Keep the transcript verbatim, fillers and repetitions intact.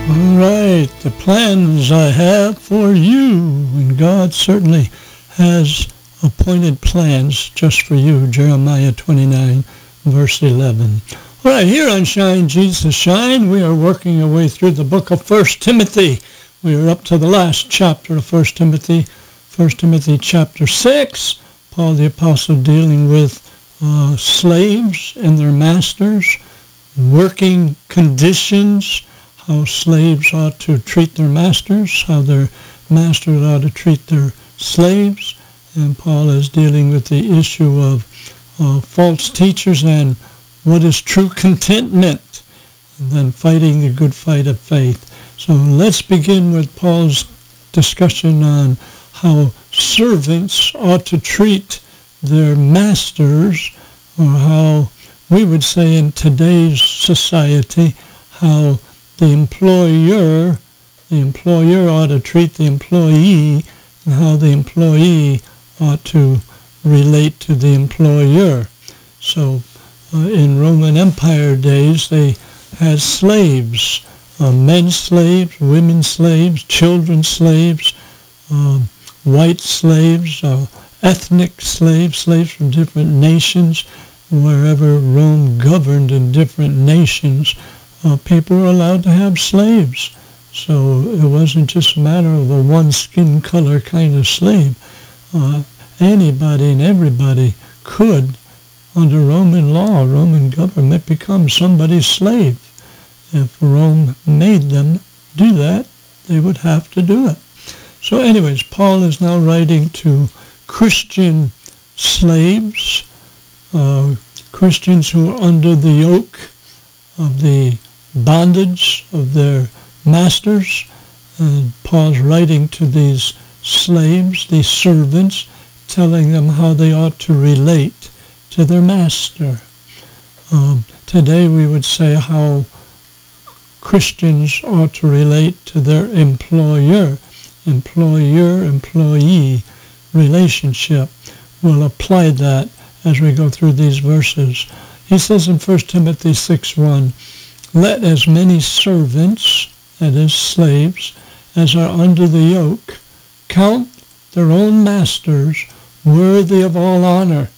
All right, the plans I have for you, and God certainly has appointed plans just for you, Jeremiah twenty-nine, verse eleven. All right, here on Shine, Jesus Shine, we are working our way through the book of First Timothy. We are up to the last chapter of First Timothy, First Timothy chapter six, Paul the Apostle dealing with uh, slaves and their masters, working conditions, how slaves ought to treat their masters, how their masters ought to treat their slaves. And Paul is dealing with the issue of uh, false teachers and what is true contentment, and then fighting the good fight of faith. So let's begin with Paul's discussion on how servants ought to treat their masters, or how we would say in today's society, how the employer, the employer ought to treat the employee, and how the employee ought to relate to the employer. So uh, in Roman Empire days, they had slaves, uh, men slaves, women slaves, children slaves, uh, white slaves, uh, ethnic slaves, slaves from different nations. Wherever Rome governed in different nations, uh, people were allowed to have slaves. So it wasn't just a matter of a one skin color kind of slave. Uh, anybody and everybody could, under Roman law, Roman government, become somebody's slave. If Rome made them do that, they would have to do it. So anyways, Paul is now writing to Christian slaves, uh, Christians who are under the yoke of the bondage of their masters. And Paul's writing to these slaves, these servants, telling them how they ought to relate to their master. Um, today we would say how Christians ought to relate to their employer, employer-employee relationship. We'll apply that as we go through these verses. He says in First Timothy six one, let as many servants, that is slaves, as are under the yoke, count their own masters worthy of all honor,